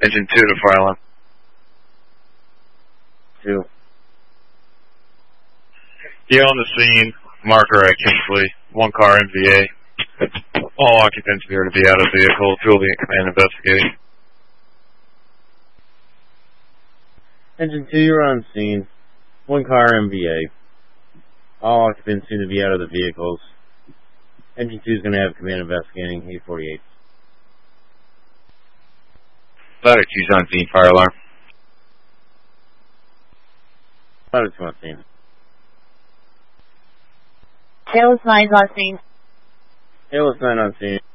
Engine 2 to fire alarm. 2. You're on the scene. Marker at Kingsley. 1 car MVA. All occupants appear to be out of the vehicle. 2 will be in command investigating. Engine 2, you're on scene. 1 car MVA. All occupants seem to be out of the vehicles. Engine 2 is going to have command investigating 848. Ladder 2's on scene. Fire alarm. Ladder 2 on scene. Tails 9's on scene. Tails 9 on scene.